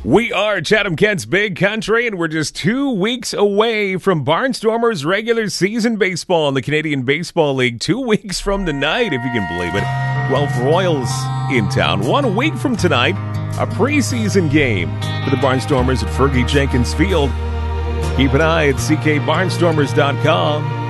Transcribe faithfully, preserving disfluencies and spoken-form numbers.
We are Chatham-Kent's Big Country, and we're just two weeks away from Barnstormers regular season baseball in the Canadian Baseball League. Two weeks from tonight, if you can believe it. Guelph Royals in town. One week from tonight, a preseason game for the Barnstormers at Fergie Jenkins Field. Keep an eye at c k barnstormers dot com.